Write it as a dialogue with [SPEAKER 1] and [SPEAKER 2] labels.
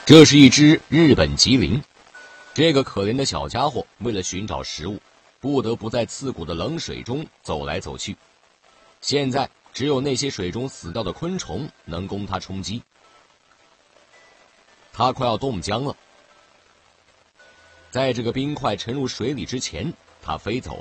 [SPEAKER 1] 这是一只日本吉林，这个可怜的小家伙为了寻找食物，不得不在刺骨的冷水中走来走去。现在只有那些水中死掉的昆虫能供它充饥。它快要冻僵了，在这个冰块沉入水里之前，它飞走了。